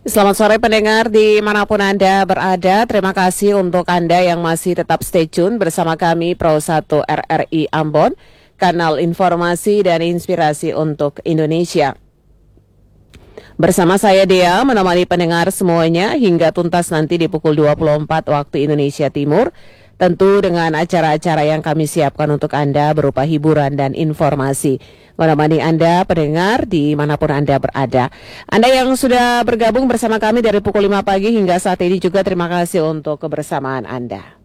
Selamat sore pendengar dimanapun Anda berada. Terima kasih untuk Anda yang masih tetap stay tune bersama kami Pro 1 RRI Ambon, kanal informasi dan inspirasi untuk Indonesia. Bersama saya Dea menemani pendengar semuanya hingga tuntas nanti di pukul 24 waktu Indonesia Timur. Tentu dengan acara-acara yang kami siapkan untuk Anda berupa hiburan dan informasi. Menemani Anda pendengar dimanapun Anda berada. Anda yang sudah bergabung bersama kami dari pukul 5 pagi hingga saat ini juga terima kasih untuk kebersamaan Anda.